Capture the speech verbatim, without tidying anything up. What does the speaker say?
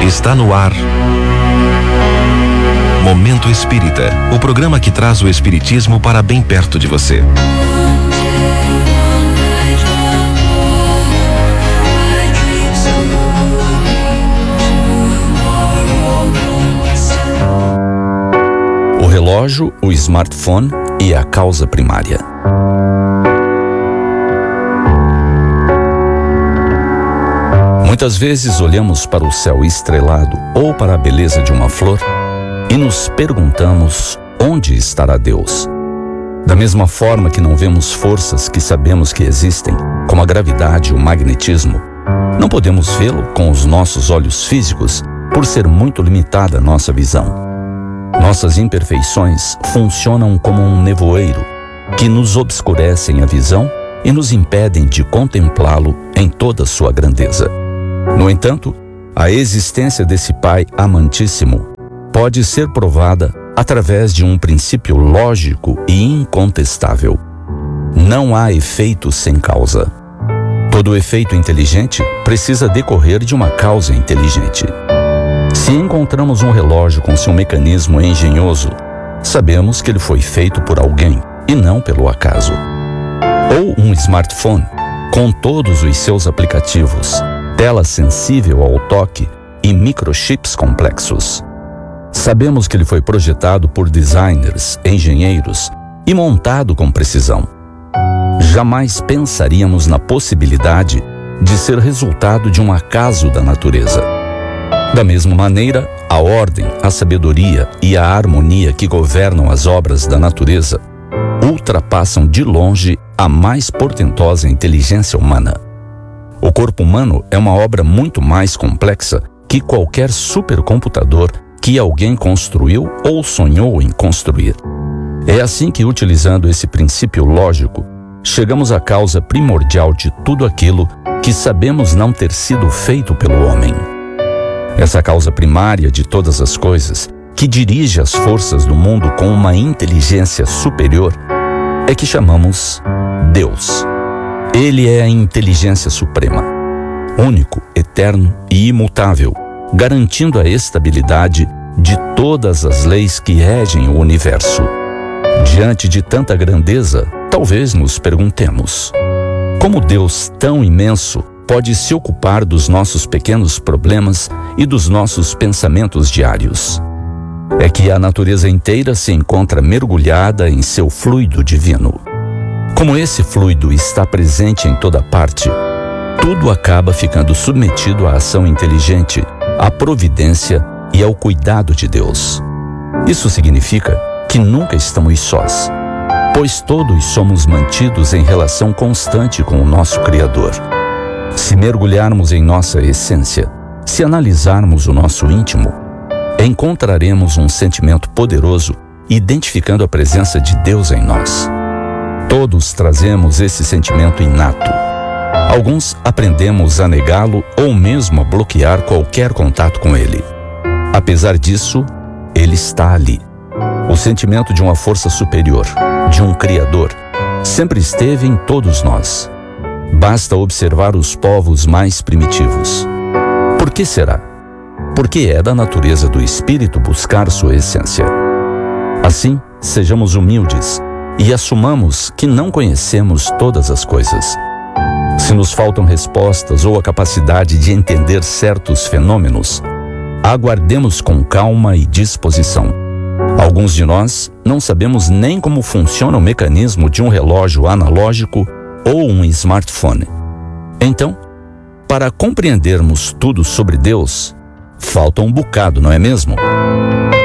Está no ar Momento Espírita, o programa que traz o espiritismo para bem perto de você. O relógio, o smartphone e a causa primária. Muitas vezes olhamos para o céu estrelado ou para a beleza de uma flor e nos perguntamos onde estará Deus. Da mesma forma que não vemos forças que sabemos que existem, como a gravidade e o magnetismo, não podemos vê-lo com os nossos olhos físicos por ser muito limitada a nossa visão. Nossas imperfeições funcionam como um nevoeiro que nos obscurecem a visão e nos impedem de contemplá-lo em toda a sua grandeza. No entanto, a existência desse Pai amantíssimo pode ser provada através de um princípio lógico e incontestável. Não há efeito sem causa. Todo efeito inteligente precisa decorrer de uma causa inteligente. Se encontramos um relógio com seu mecanismo engenhoso, sabemos que ele foi feito por alguém e não pelo acaso. Ou um smartphone, com todos os seus aplicativos, tela sensível ao toque e microchips complexos. Sabemos que ele foi projetado por designers, engenheiros e montado com precisão. Jamais pensaríamos na possibilidade de ser resultado de um acaso da natureza. Da mesma maneira, a ordem, a sabedoria e a harmonia que governam as obras da natureza ultrapassam de longe a mais portentosa inteligência humana. O corpo humano é uma obra muito mais complexa que qualquer supercomputador que alguém construiu ou sonhou em construir. É assim que, utilizando esse princípio lógico, chegamos à causa primordial de tudo aquilo que sabemos não ter sido feito pelo homem. Essa causa primária de todas as coisas, que dirige as forças do mundo com uma inteligência superior, é que chamamos Deus. Ele é a inteligência suprema, único, eterno e imutável, garantindo a estabilidade de todas as leis que regem o universo. Diante de tanta grandeza, talvez nos perguntemos: como Deus tão imenso pode se ocupar dos nossos pequenos problemas e dos nossos pensamentos diários? É que a natureza inteira se encontra mergulhada em seu fluido divino. Como esse fluido está presente em toda parte, tudo acaba ficando submetido à ação inteligente, à providência e ao cuidado de Deus. Isso significa que nunca estamos sós, pois todos somos mantidos em relação constante com o nosso Criador. Se mergulharmos em nossa essência, se analisarmos o nosso íntimo, encontraremos um sentimento poderoso identificando a presença de Deus em nós. Todos trazemos esse sentimento inato. Alguns aprendemos a negá-lo ou mesmo a bloquear qualquer contato com ele. Apesar disso, ele está ali. O sentimento de uma força superior, de um Criador, sempre esteve em todos nós. Basta observar os povos mais primitivos. Por que será? Porque é da natureza do espírito buscar sua essência. Assim, sejamos humildes e assumamos que não conhecemos todas as coisas. Se nos faltam respostas ou a capacidade de entender certos fenômenos, aguardemos com calma e disposição. Alguns de nós não sabemos nem como funciona o mecanismo de um relógio analógico ou um smartphone. Então, para compreendermos tudo sobre Deus, falta um bocado, não é mesmo?